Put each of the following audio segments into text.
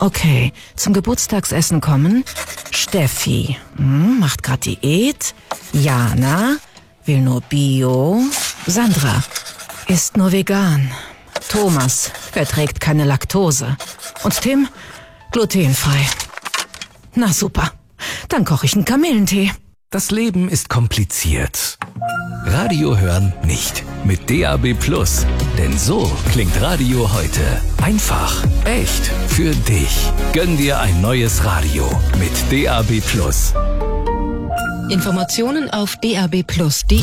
Okay, zum Geburtstagsessen kommen Steffi, macht grad Diät, Jana, will nur Bio, Sandra, isst nur vegan, Thomas verträgt keine Laktose und Tim, glutenfrei. Na super, dann koche ich einen Kamillentee. Das Leben ist kompliziert. Radio hören nicht. Mit DAB+. Denn so klingt Radio heute. Einfach, echt, für dich. Gönn dir ein neues Radio mit DAB+. Informationen auf dabplus.de.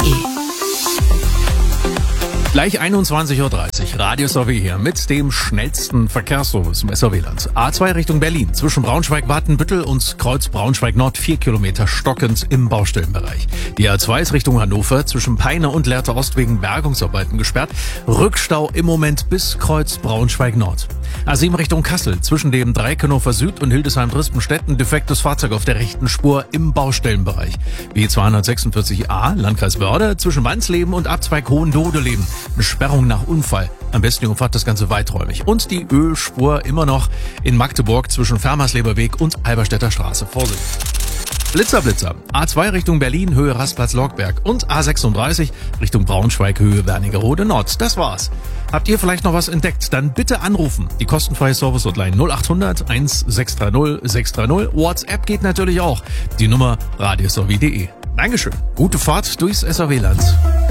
Gleich 21.30 Uhr, Radio SAW hier mit dem schnellsten Verkehrsservice im SAW-Land. A2 Richtung Berlin, zwischen Braunschweig-Watenbüttel und Kreuz Braunschweig-Nord 4 Kilometer stockend im Baustellenbereich. Die A2 ist Richtung Hannover, zwischen Peine und Lehrte Ost wegen Bergungsarbeiten gesperrt. Rückstau im Moment bis Kreuz Braunschweig-Nord. A7 Richtung Kassel, zwischen dem Dreikenhofer Süd und Hildesheim-Drispenstetten defektes Fahrzeug auf der rechten Spur im Baustellenbereich. B246a, Landkreis Börde, zwischen Wandsleben und Abzweig Hohendodeleben. Eine Sperrung nach Unfall. Am besten ihr umfahrt das Ganze weiträumig. Und die Ölspur immer noch in Magdeburg zwischen Fermersleberweg und Alberstädter Straße. Vorsicht. Blitzer. A2 Richtung Berlin, Höhe Rastplatz-Logberg. Und A36 Richtung Braunschweig, Höhe Wernigerode Nord. Das war's. Habt ihr vielleicht noch was entdeckt? Dann bitte anrufen. Die kostenfreie Service-Hotline 0800 1630 630. WhatsApp geht natürlich auch. Die Nummer radiosaw.de. Dankeschön. Gute Fahrt durchs SAW-Land.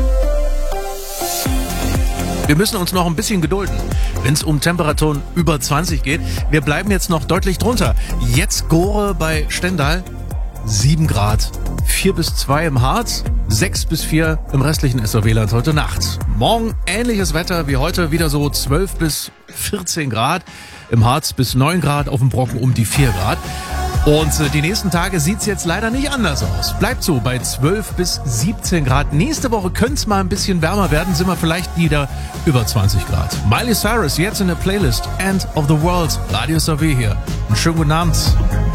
Wir müssen uns noch ein bisschen gedulden, wenn es um Temperaturen über 20 geht. Wir bleiben jetzt noch deutlich drunter. Jetzt Gore bei Stendal, 7 Grad, 4 bis 2 im Harz, 6 bis 4 im restlichen SAW-Land heute Nacht. Morgen ähnliches Wetter wie heute, wieder so 12 bis 14 Grad, im Harz bis 9 Grad, auf dem Brocken um die 4 Grad. Und die nächsten Tage sieht's jetzt leider nicht anders aus. Bleibt so bei 12 bis 17 Grad. Nächste Woche könnte es mal ein bisschen wärmer werden, sind wir vielleicht wieder über 20 Grad. Miley Cyrus jetzt in der Playlist End of the World. Radio SAW hier. Einen schönen guten Abend.